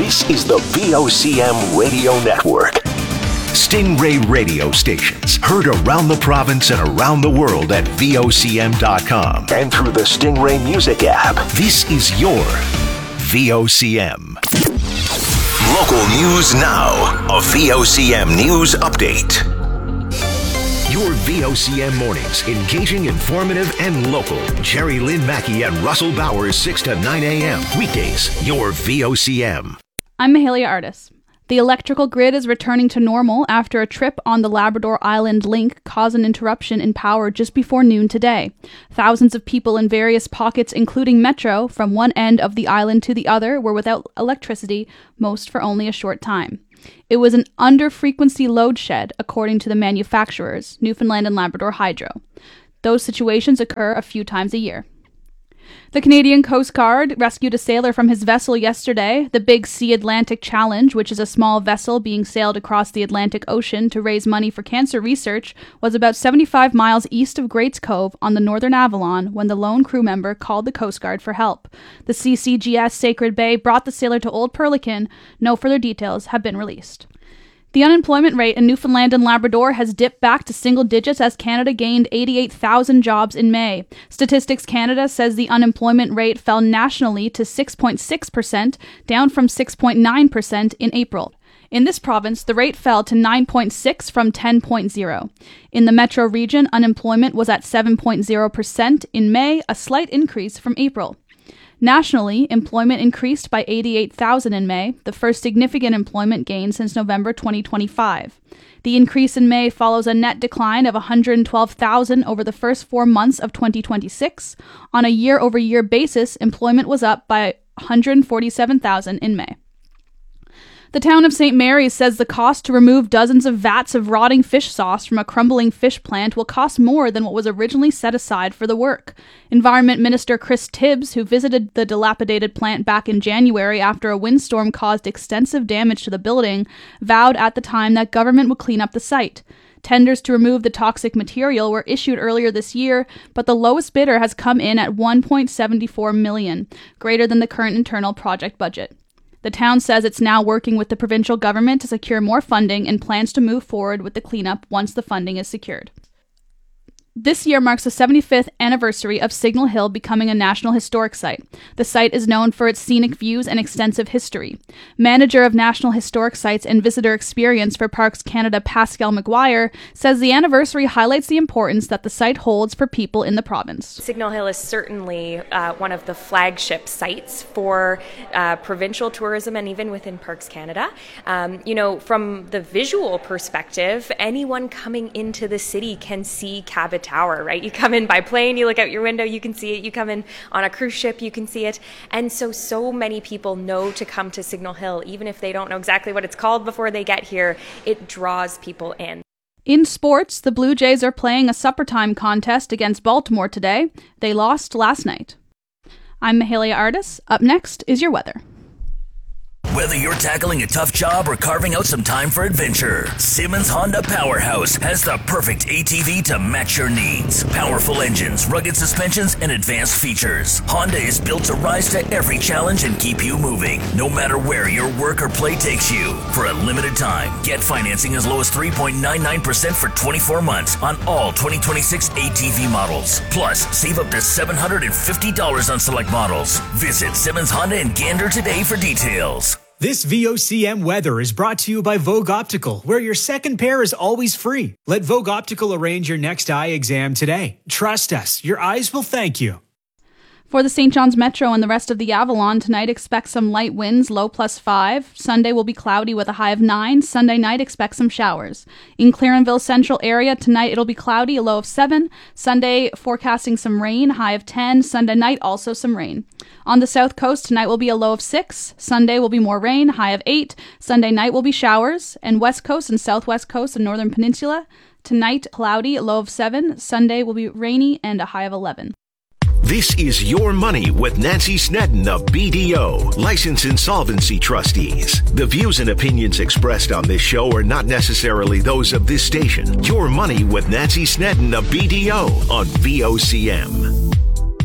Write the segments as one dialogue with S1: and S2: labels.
S1: This is the VOCM Radio Network. Stingray radio stations heard around the province and around the world at VOCM.com and through the Stingray Music app. This is your VOCM. Local news now. A VOCM news update. Your VOCM mornings, engaging, informative, and local. Jerry Lynn Mackey and Russell Bowers, 6 to 9 a.m. Weekdays, your VOCM.
S2: I'm Mahalia Artis. The electrical grid is returning to normal after a trip on the Labrador Island Link caused an interruption in power just before noon today. Thousands of people in various pockets, including Metro, from one end of the island to the other, were without electricity, most for only a short time. It was an under-frequency load shed, according to the manufacturers, Newfoundland and Labrador Hydro. Those situations occur a few times a year. The Canadian Coast Guard rescued a sailor from his vessel yesterday. The Big Sea Atlantic Challenge, which is a small vessel being sailed across the Atlantic Ocean to raise money for cancer research, was about 75 miles east of Greats Cove on the Northern Avalon when the lone crew member called the Coast Guard for help. The CCGS Sacred Bay brought the sailor to Old Perlican. No further details have been released. The unemployment rate in Newfoundland and Labrador has dipped back to single digits as Canada gained 88,000 jobs in May. Statistics Canada says the unemployment rate fell nationally to 6.6%, down from 6.9% in April. In this province, the rate fell to 9.6 from 10.0. In the metro region, unemployment was at 7.0% in May, a slight increase from April. Nationally, employment increased by 88,000 in May, the first significant employment gain since November 2025. The increase in May follows a net decline of 112,000 over the first 4 months of 2026. On a year-over-year basis, employment was up by 147,000 in May. The town of St. Mary's says the cost to remove dozens of vats of rotting fish sauce from a crumbling fish plant will cost more than what was originally set aside for the work. Environment Minister Chris Tibbs, who visited the dilapidated plant back in January after a windstorm caused extensive damage to the building, vowed at the time that government would clean up the site. Tenders to remove the toxic material were issued earlier this year, but the lowest bidder has come in at $1.74 million, greater than the current internal project budget. The town says it's now working with the provincial government to secure more funding and plans to move forward with the cleanup once the funding is secured. This year marks the 75th anniversary of Signal Hill becoming a National Historic Site. The site is known for its scenic views and extensive history. Manager of National Historic Sites and Visitor Experience for Parks Canada, Pascal McGuire, says the anniversary highlights the importance that the site holds for people in the province.
S3: Signal Hill is certainly one of the flagship sites for provincial tourism and even within Parks Canada. From the visual perspective, anyone coming into the city can see Cabot Tower, right? You come in by plane, you look out your window, you can see it. You come in on a cruise ship, you can see it. And so many people know to come to Signal Hill, even if they don't know exactly what it's called before they get here. It draws people in.
S2: In sports, the Blue Jays are playing a supper time contest against Baltimore today. They lost last night. I'm Mahalia Artis. Up next is your weather.
S4: Whether you're tackling a tough job or carving out some time for adventure, Simmons Honda Powerhouse has the perfect ATV to match your needs. Powerful engines, rugged suspensions, and advanced features. Honda is built to rise to every challenge and keep you moving, no matter where your work or play takes you. For a limited time, get financing as low as 3.99% for 24 months on all 2026 ATV models. Plus, save up to $750 on select models. Visit Simmons Honda in Gander today for details.
S5: This VOCM weather is brought to you by Vogue Optical, where your second pair is always free. Let Vogue Optical arrange your next eye exam today. Trust us, your eyes will thank you.
S2: For the St. John's Metro and the rest of the Avalon, tonight expect some light winds, low +5. Sunday will be cloudy with a high of 9. Sunday night expect some showers. In Clarenville Central area, tonight it'll be cloudy, a low of 7. Sunday forecasting some rain, high of 10. Sunday night also some rain. On the south coast, tonight will be a low of 6. Sunday will be more rain, high of 8. Sunday night will be showers. And west coast and southwest coast and northern peninsula, tonight cloudy, a low of 7. Sunday will be rainy and a high of 11.
S1: This is Your Money with Nancy Snedden of BDO, Licensed Insolvency Trustees. The views and opinions expressed on this show are not necessarily those of this station. Your Money with Nancy Snedden of BDO on VOCM.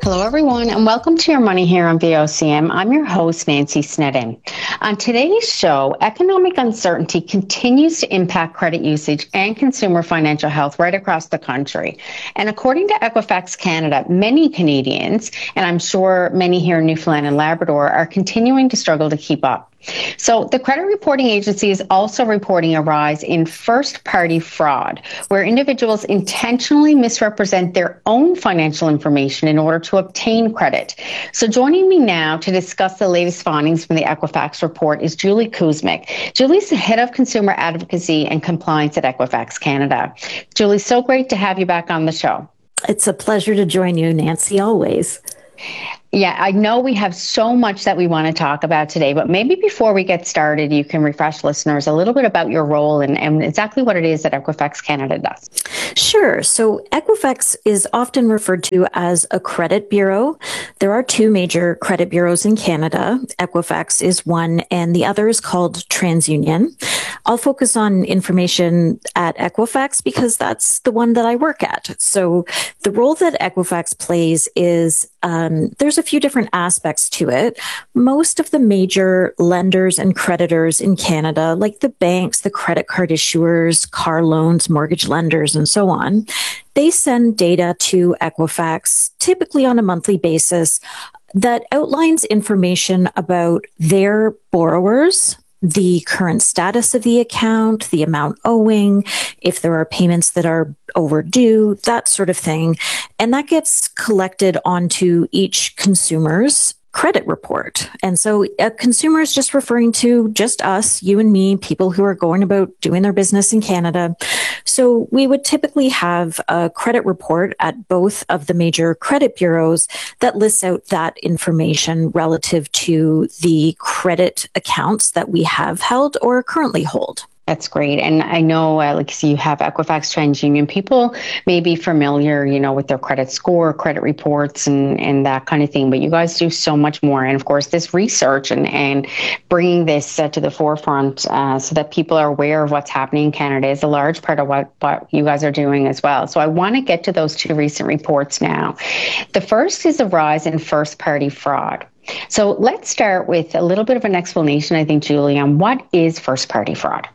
S6: Hello, everyone, and welcome to Your Money here on VOCM. I'm your host, Nancy Snedden. On today's show, economic uncertainty continues to impact credit usage and consumer financial health right across the country. And according to Equifax Canada, many Canadians, and I'm sure many here in Newfoundland and Labrador, are continuing to struggle to keep up. So the credit reporting agency is also reporting a rise in first-party fraud, where individuals intentionally misrepresent their own financial information in order to obtain credit. So joining me now to discuss the latest findings from the Equifax report is Julie Kuzmic. Julie's the head of consumer advocacy and compliance at Equifax Canada. Julie, so great to have you back on the show.
S7: It's a pleasure to join you, Nancy, always.
S6: Yeah, I know we have so much that we want to talk about today, but maybe before we get started, you can refresh listeners a little bit about your role and exactly what it is that Equifax Canada does.
S7: Sure. So Equifax is often referred to as a credit bureau. There are two major credit bureaus in Canada. Equifax is one, and the other is called TransUnion. I'll focus on information at Equifax because that's the one that I work at. So the role that Equifax plays is there's a few different aspects to it. Most of the major lenders and creditors in Canada, like the banks, the credit card issuers, car loans, mortgage lenders, and so on, they send data to Equifax, typically on a monthly basis, that outlines information about their borrowers, the current status of the account, the amount owing, if there are payments that are overdue, that sort of thing. And that gets collected onto each consumer's credit report. And so a consumer is just referring to just us, you and me, people who are going about doing their business in Canada. So we would typically have a credit report at both of the major credit bureaus that lists out that information relative to the credit accounts that we have held or currently hold.
S6: That's great. And I know, so you have Equifax TransUnion. People may be familiar, with their credit score, credit reports, and that kind of thing. But you guys do so much more. And of course, this research and bringing this to the forefront so that people are aware of what's happening in Canada is a large part of what you guys are doing as well. So I want to get to those two recent reports now. The first is the rise in first-party fraud. So let's start with a little bit of an explanation, I think, Julie, on what is first-party fraud.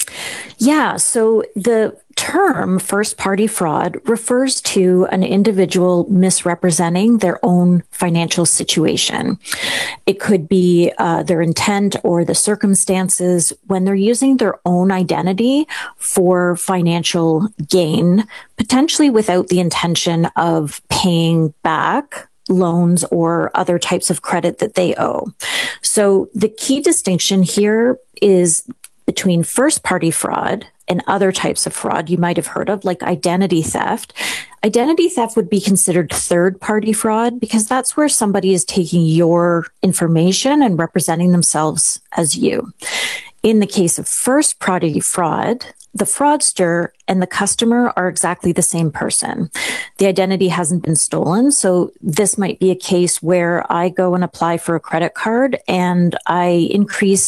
S7: Yeah, so the term first-party fraud refers to an individual misrepresenting their own financial situation. It could be their intent or the circumstances when they're using their own identity for financial gain, potentially without the intention of paying back loans or other types of credit that they owe. So the key distinction here is between first-party fraud and other types of fraud you might have heard of, like identity theft. Identity theft would be considered third-party fraud because that's where somebody is taking your information and representing themselves as you. In the case of first-party fraud, the fraudster and the customer are exactly the same person. The identity hasn't been stolen. So this might be a case where I go and apply for a credit card and I increase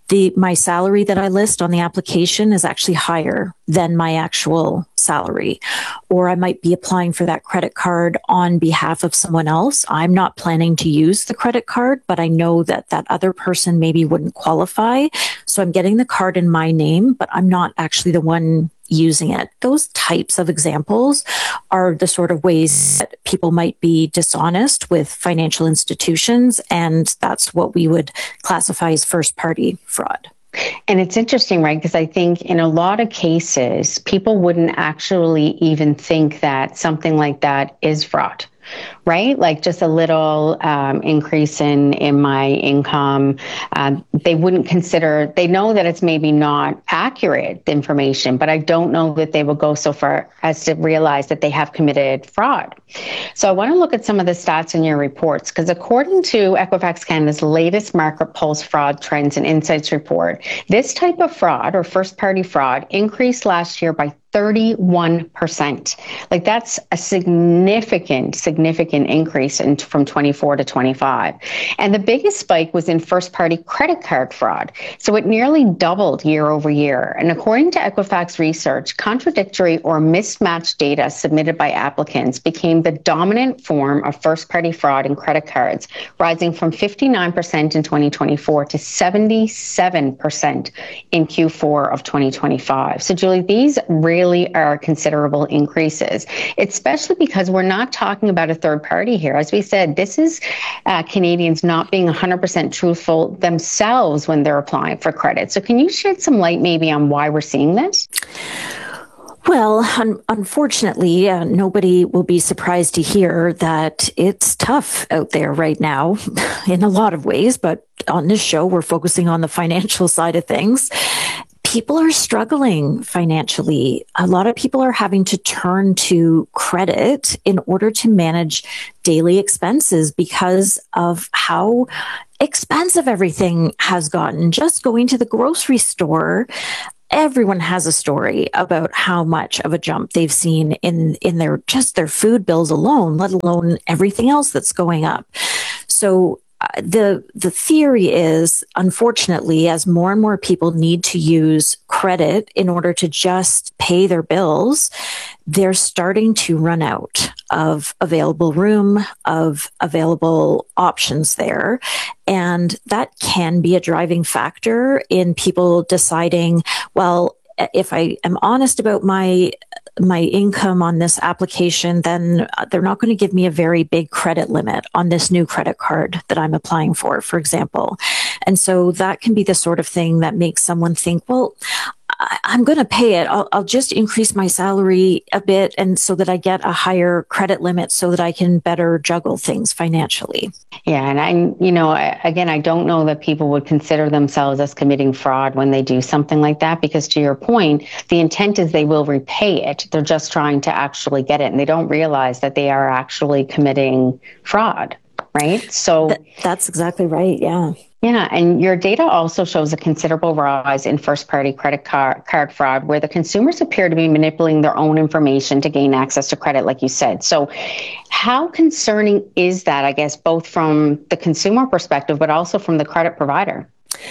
S7: my salary that I list on the application is actually higher than my actual salary. Or I might be applying for that credit card on behalf of someone else. I'm not planning to use the credit card, but I know that that other person maybe wouldn't qualify. So I'm getting the card in my name, but I'm not actually the one using it. Those types of examples are the sort of ways that people might be dishonest with financial institutions, and that's what we would classify as first-party fraud.
S6: And it's interesting, right? Because I think in a lot of cases, people wouldn't actually even think that something like that is fraud. Right? Like just a little increase in my income. They wouldn't consider, they know that it's maybe not accurate information, but I don't know that they will go so far as to realize that they have committed fraud. So I want to look at some of the stats in your reports, because according to Equifax Canada's latest Market Pulse Fraud Trends and Insights report, this type of fraud or first-party fraud increased last year by 31%. Like that's a significant increase from 24 to 25. And the biggest spike was in first-party credit card fraud. So it nearly doubled year over year. And according to Equifax research, contradictory or mismatched data submitted by applicants became the dominant form of first-party fraud in credit cards, rising from 59% in 2024 to 77% in Q4 of 2025. So Julie, these really are considerable increases, especially because we're not talking about a third party here. As we said, this is Canadians not being 100% truthful themselves when they're applying for credit. So can you shed some light maybe on why we're seeing this?
S7: Well, unfortunately, nobody will be surprised to hear that it's tough out there right now in a lot of ways. But on this show, we're focusing on the financial side of things. People are struggling financially. A lot of people are having to turn to credit in order to manage daily expenses because of how expensive everything has gotten. Just going to the grocery store, everyone has a story about how much of a jump they've seen in their food bills alone, let alone everything else that's going up. So the theory is, unfortunately, as more and more people need to use credit in order to just pay their bills, they're starting to run out of available room, of available options there. And that can be a driving factor in people deciding, well, if I am honest about my income on this application, then they're not going to give me a very big credit limit on this new credit card that I'm applying for example. And so that can be the sort of thing that makes someone think, well, I'm going to pay it. I'll just increase my salary a bit, and so that I get a higher credit limit so that I can better juggle things financially.
S6: Yeah. And I don't know that people would consider themselves as committing fraud when they do something like that, because to your point, the intent is they will repay it. They're just trying to actually get it, and they don't realize that they are actually committing fraud, right? So
S7: that's exactly right. Yeah.
S6: Yeah, and your data also shows a considerable rise in first-party credit card fraud, where the consumers appear to be manipulating their own information to gain access to credit, like you said. So how concerning is that, I guess, both from the consumer perspective, but also from the credit provider?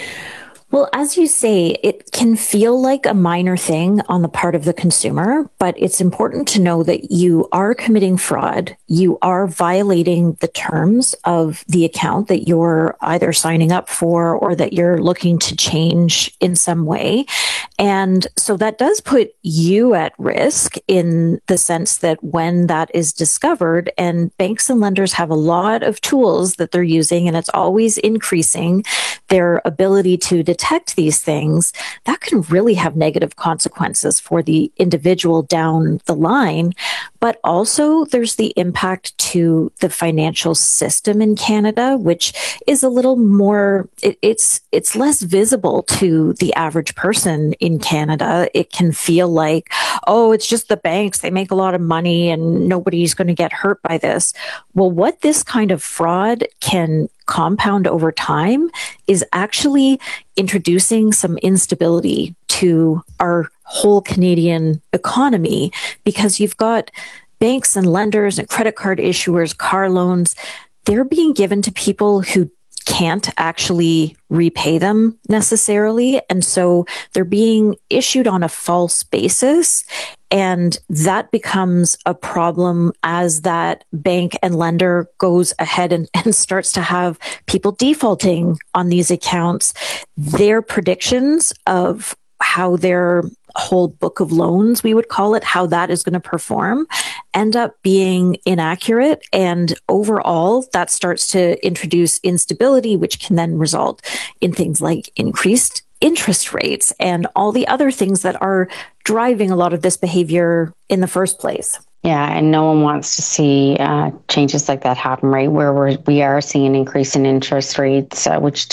S7: Well, as you say, it can feel like a minor thing on the part of the consumer, but it's important to know that you are committing fraud. You are violating the terms of the account that you're either signing up for or that you're looking to change in some way. And so that does put you at risk in the sense that when that is discovered, and banks and lenders have a lot of tools that they're using, and it's always increasing their ability to detect these things, that can really have negative consequences for the individual down the line. But also there's the impact to the financial system in Canada, which is a little more, it's less visible to the average person in Canada. It can feel like, oh, it's just the banks, they make a lot of money and nobody's going to get hurt by this. Well, what this kind of fraud can compound over time is actually introducing some instability to our whole Canadian economy, because you've got banks and lenders and credit card issuers, car loans, they're being given to people who can't actually repay them necessarily. And so they're being issued on a false basis. And that becomes a problem as that bank and lender goes ahead and starts to have people defaulting on these accounts. Their predictions of how their whole book of loans, we would call it, how that is going to perform, end up being inaccurate. And overall, that starts to introduce instability, which can then result in things like increased interest rates and all the other things that are driving a lot of this behavior in the first place.
S6: Yeah, and no one wants to see changes like that happen, right? Where we are seeing an increase in interest rates, which just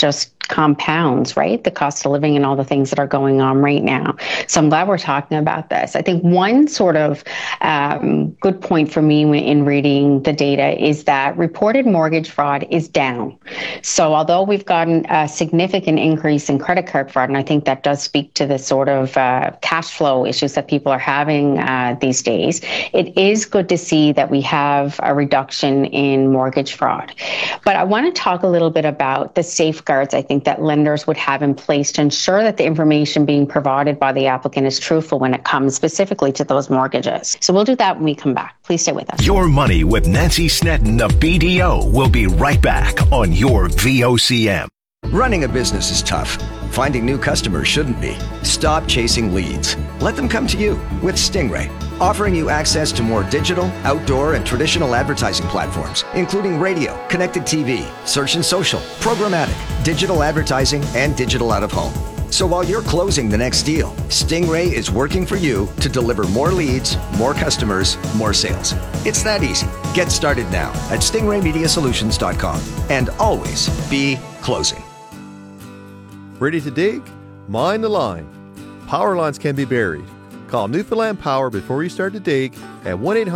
S6: just compounds, right? The cost of living and all the things that are going on right now. So I'm glad we're talking about this. I think one sort of good point for me in reading the data is that reported mortgage fraud is down. So although we've gotten a significant increase in credit card fraud, and I think that does speak to the sort of cash flow issues that people are having these days, it is good to see that we have a reduction in mortgage fraud. But I want to talk a little bit about the safeguards I think that lenders would have in place to ensure that the information being provided by the applicant is truthful when it comes specifically to those mortgages. So we'll do that when we come back. Please stay with us.
S1: Your Money with Nancy Snedden of BDO will be right back on your VOCM.
S8: Running a business is tough. Finding new customers shouldn't be. Stop chasing leads. Let them come to you with Stingray, offering you access to more digital, outdoor, and traditional advertising platforms, including radio, connected TV, search and social, programmatic, digital advertising, and digital out-of-home. So while you're closing the next deal, Stingray is working for you to deliver more leads, more customers, more sales. It's that easy. Get started now at stingraymediasolutions.com and always be closing.
S9: Ready to dig? Mind the line. Power lines can be buried. Call Newfoundland Power before you start to dig at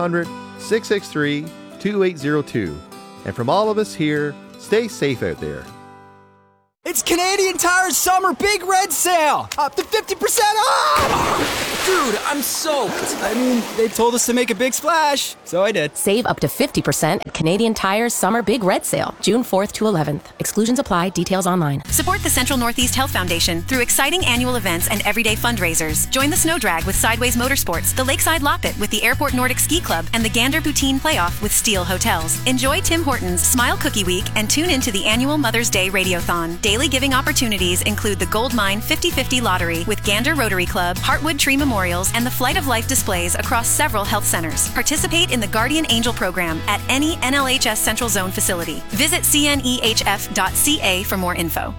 S9: 1-800-663-2802. And from all of us here, stay safe out there.
S10: It's Canadian Tire's Summer Big Red Sale! Up to 50% off! Dude, I'm soaked. I mean, they told us to make a big splash, so I did.
S11: Save up to 50% at Canadian Tire's Summer Big Red Sale, June 4th to 11th. Exclusions apply. Details online.
S12: Support the Central Northeast Health Foundation through exciting annual events and everyday fundraisers. Join the Snow Drag with Sideways Motorsports, the Lakeside Loppet with the Airport Nordic Ski Club, and the Gander Poutine Playoff with Steel Hotels. Enjoy Tim Hortons Smile Cookie Week and tune into the annual Mother's Day Radiothon. Daily giving opportunities include the Gold Mine 50/50 Lottery with Gander Rotary Club, Heartwood Tree Memorials, and the Flight of Life displays across several health centers. Participate in the Guardian Angel program at any NLHS Central Zone facility. Visit cnehf.ca for more info.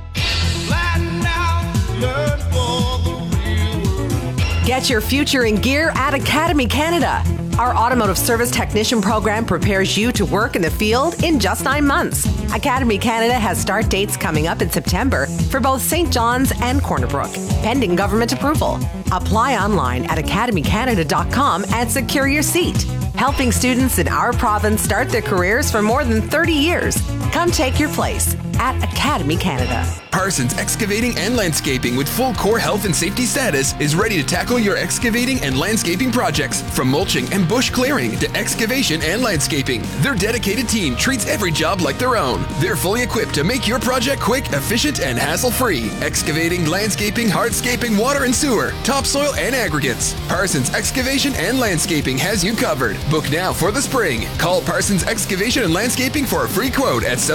S13: Get your future in gear at Academy Canada. Our automotive service technician program prepares you to work in the field in just 9 months. Academy Canada has start dates coming up in September for both St. John's and Corner Brook, pending government approval. Apply online at academycanada.com and secure your seat. Helping students in our province start their careers for more than 30 years. Come take your place at Academy Canada.
S14: Parsons Excavating and Landscaping with full core health and safety status is ready to tackle your excavating and landscaping projects, from mulching and bush clearing to excavation and landscaping. Their dedicated team treats every job like their own. They're fully equipped to make your project quick, efficient, and hassle-free. Excavating, landscaping, hardscaping, water and sewer, topsoil and aggregates. Parsons Excavation and Landscaping has you covered. Book now for the spring. Call Parsons Excavation and Landscaping for a free quote at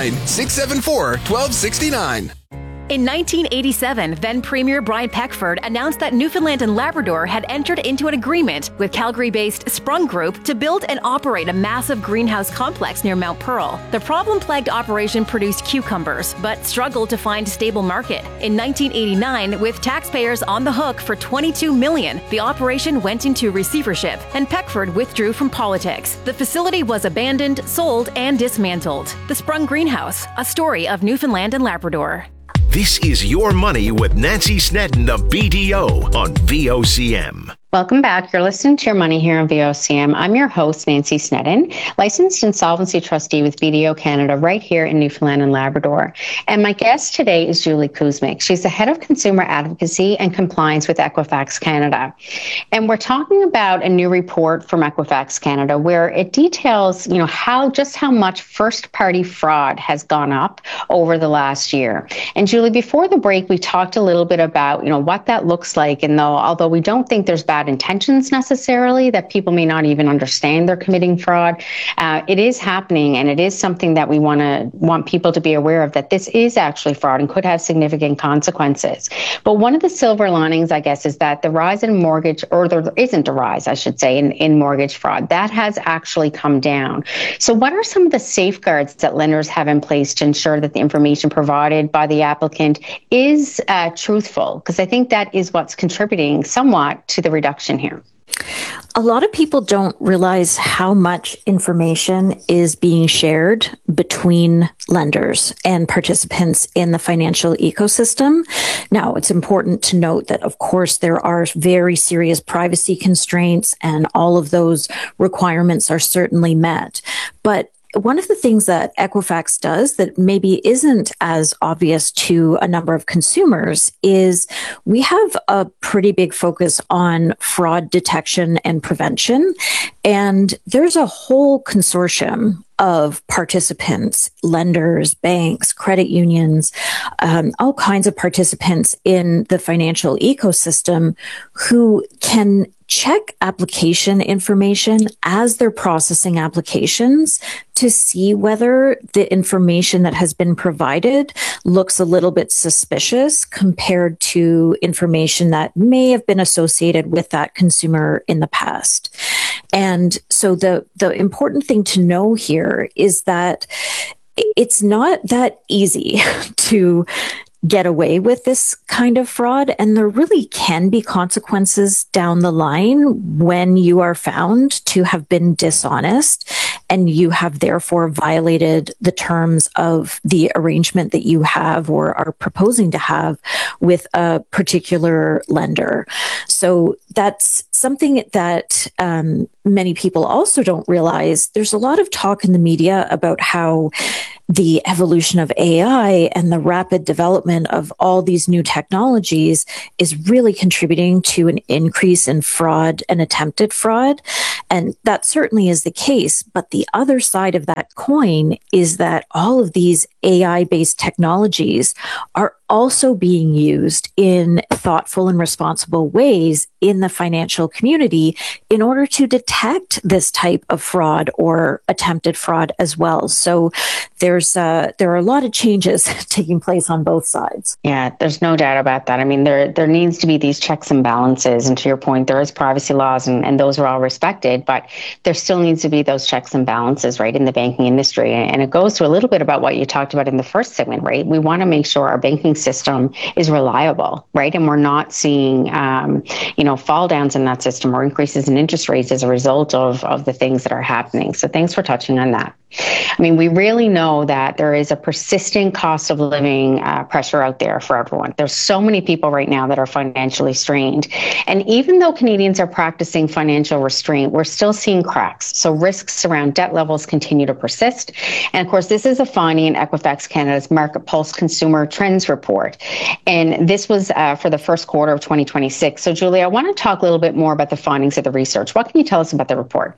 S14: 709-674-1269.
S12: In 1987, then Premier Brian Peckford announced that Newfoundland and Labrador had entered into an agreement with Calgary-based Sprung Group to build and operate a massive greenhouse complex near Mount Pearl. The problem-plagued operation produced cucumbers, but struggled to find a stable market. In 1989, with taxpayers on the hook for $22 million, the operation went into receivership, and Peckford withdrew from politics. The facility was abandoned, sold, and dismantled. The Sprung Greenhouse, a story of Newfoundland and Labrador.
S1: This is Your Money with Nancy Snedden of BDO on VOCM.
S6: Welcome back. You're listening to Your Money here on VOCM. I'm your host, Nancy Snedden, licensed insolvency trustee with BDO Canada right here in Newfoundland and Labrador. And my guest today is Julie Kuzmic. She's the head of consumer advocacy and compliance with Equifax Canada. And we're talking about a new report from Equifax Canada where it details, how much first-party fraud has gone up over the last year. And Julie, before the break, we talked a little bit about, what that looks like. And although we don't think there's bad intentions necessarily, that people may not even understand they're committing fraud, it is happening, and it is something that we want people to be aware of, that this is actually fraud and could have significant consequences. But one of the silver linings, I guess, is that the rise in mortgage, or there isn't a rise, I should say, in mortgage fraud, that has actually come down. So what are some of the safeguards that lenders have in place to ensure that the information provided by the applicant is truthful? Because I think that is what's contributing somewhat to the reduction here.
S7: A lot of people don't realize how much information is being shared between lenders and participants in the financial ecosystem. Now, it's important to note that, of course, there are very serious privacy constraints, and all of those requirements are certainly met. But one of the things that Equifax does that maybe isn't as obvious to a number of consumers is we have a pretty big focus on fraud detection and prevention. And there's a whole consortium of participants, lenders, banks, credit unions, all kinds of participants in the financial ecosystem who can check application information as they're processing applications to see whether the information that has been provided looks a little bit suspicious compared to information that may have been associated with that consumer in the past. And so the important thing to know here is that it's not that easy to get away with this kind of fraud. And there really can be consequences down the line when you are found to have been dishonest and you have therefore violated the terms of the arrangement that you have or are proposing to have with a particular lender. So that's something that many people also don't realize. There's a lot of talk in the media about how the evolution of AI and the rapid development of all these new technologies is really contributing to an increase in fraud and attempted fraud. And that certainly is the case. But the other side of that coin is that all of these AI-based technologies are also being used in thoughtful and responsible ways in the financial community in order to detect this type of fraud or attempted fraud as well. So there are a lot of changes taking place on both sides.
S6: Yeah, there's no doubt about that. I mean, there needs to be these checks and balances. And to your point, there is privacy laws and those are all respected, but there still needs to be those checks and balances, right, in the banking industry. And it goes to a little bit about what you talked about in the first segment, right? We want to make sure our banking system is reliable, right? And we're not seeing, fall downs in that system or increases in interest rates as a result of the things that are happening. So thanks for touching on that. I mean, we really know that there is a persistent cost of living pressure out there for everyone. There's so many people right now that are financially strained. And even though Canadians are practicing financial restraint, we're still seeing cracks. So risks around debt levels continue to persist. And of course, this is a finding in Equifax Canada's Market Pulse Consumer Trends Report. And this was for the first quarter of 2026. So Julie, I want to talk a little bit more about the findings of the research. What can you tell us about the report?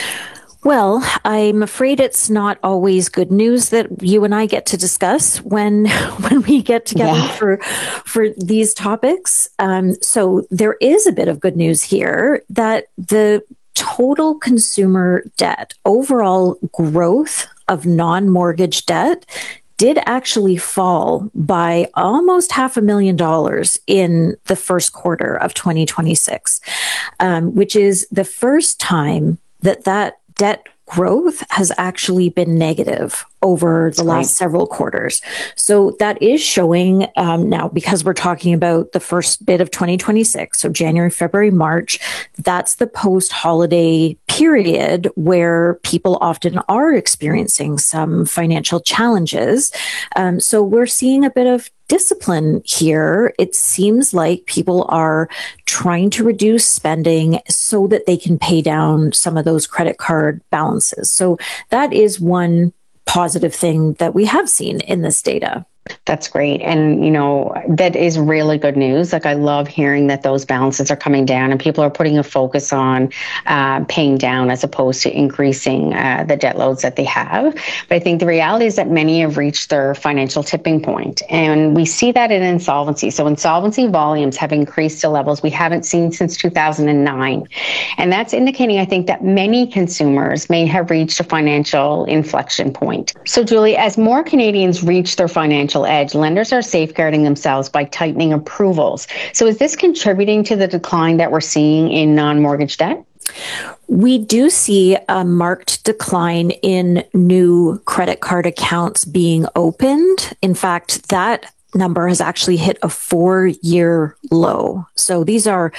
S7: Well, I'm afraid it's not always good news that you and I get to discuss when we get together for these topics. So there is a bit of good news here that the total consumer debt, overall growth of non-mortgage debt, did actually fall by almost $500,000 in the first quarter of 2026, which is the first time that debt growth has actually been negative over the last several quarters. So that is showing now, because we're talking about the first bit of 2026, so January, February, March, that's the post-holiday period where people often are experiencing some financial challenges. So we're seeing a bit of discipline here. It seems like people are trying to reduce spending so that they can pay down some of those credit card balances. So that is one positive thing that we have seen in this data.
S6: That's great. And, that is really good news. Like, I love hearing that those balances are coming down and people are putting a focus on paying down as opposed to increasing the debt loads that they have. But I think the reality is that many have reached their financial tipping point. And we see that in insolvency. So insolvency volumes have increased to levels we haven't seen since 2009. And that's indicating, I think, that many consumers may have reached a financial inflection point. So, Julie, as more Canadians reach their financial edge, lenders are safeguarding themselves by tightening approvals. So is this contributing to the decline that we're seeing in non-mortgage debt?
S7: We do see a marked decline in new credit card accounts being opened. In fact, that number has actually hit a 4-year low. So these are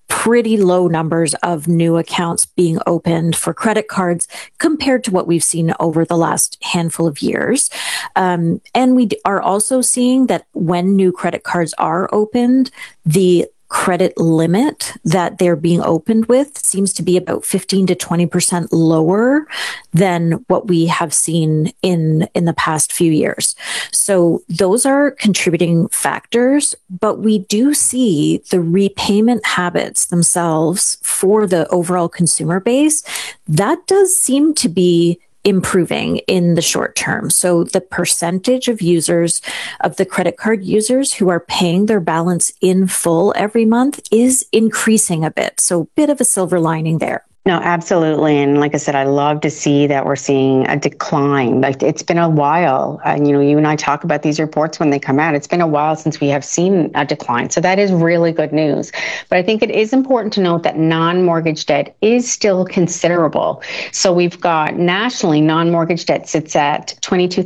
S7: pretty low numbers of new accounts being opened for credit cards compared to what we've seen over the last handful of years. And we are also seeing that when new credit cards are opened, the credit limit that they're being opened with seems to be about 15 to 20% lower than what we have seen in the past few years. So those are contributing factors, but we do see the repayment habits themselves for the overall consumer base. That does seem to be improving in the short term. So the percentage of users, of the credit card users who are paying their balance in full every month is increasing a bit. So a bit of a silver lining there.
S6: No, absolutely. And like I said, I love to see that we're seeing a decline. Like it's been a while. You and I talk about these reports when they come out. It's been a while since we have seen a decline. So that is really good news. But I think it is important to note that non-mortgage debt is still considerable. So we've got nationally, non-mortgage debt sits at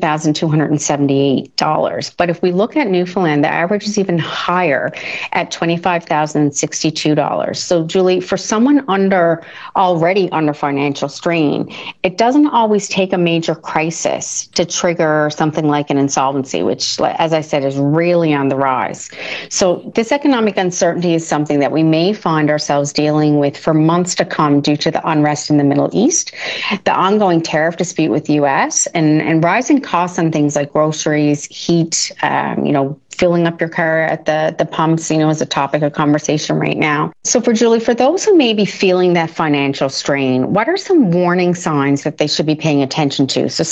S6: $22,278. But if we look at Newfoundland, the average is even higher at $25,062. So Julie, for someone already under financial strain, it doesn't always take a major crisis to trigger something like an insolvency, which, as I said, is really on the rise. So this economic uncertainty is something that we may find ourselves dealing with for months to come due to the unrest in the Middle East, the ongoing tariff dispute with the U.S., and rising costs on things like groceries, heat, filling up your car at the pumps, is a topic of conversation right now. So for Julie, for those who may be feeling that financial strain, what are some warning signs that they should be paying attention to? So